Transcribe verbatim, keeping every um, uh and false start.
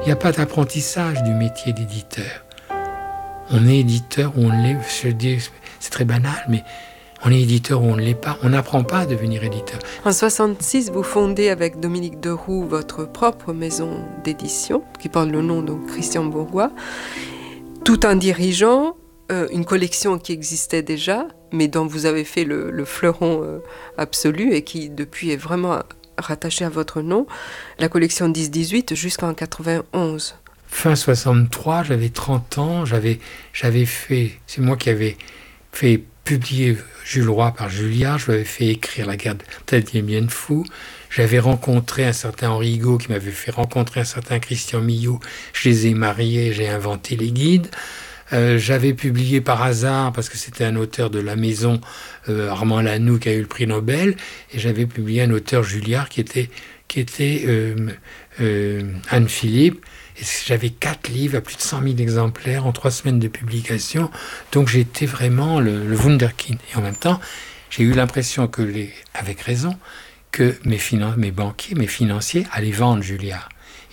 Il n'y a pas d'apprentissage du métier d'éditeur. On est éditeur ou on l'est, je dis, c'est très banal, mais on est éditeur ou on ne l'est pas. On n'apprend pas à devenir éditeur. En soixante-six, vous fondez avec Dominique Deroux votre propre maison d'édition, qui porte le nom de Christian Bourgois, tout en dirigeant euh, une collection qui existait déjà, mais dont vous avez fait le, le fleuron euh, absolu et qui depuis est vraiment rattachée à votre nom, la collection dix dix-huit jusqu'en quatre-vingt-onze. Fin soixante-trois, j'avais trente ans, j'avais, j'avais fait, c'est moi qui avais fait publier Jules Roy par Julliard, je lui avais fait écrire La guerre peut-être des miennes fous, j'avais rencontré un certain Henri Higo qui m'avait fait rencontrer un certain Christian Millot, je les ai mariés, j'ai inventé les guides. Euh, j'avais publié par hasard, parce que c'était un auteur de la maison, euh, Armand Lanoux, qui a eu le prix Nobel, et j'avais publié un auteur Julliard qui était, qui était euh, euh, Anne Philippe. Et j'avais quatre livres à plus de cent mille exemplaires en trois semaines de publication. Donc j'étais vraiment le, le wunderkind. Et en même temps, j'ai eu l'impression que, les, avec raison, que mes, finan- mes banquiers, mes financiers allaient vendre Julliard.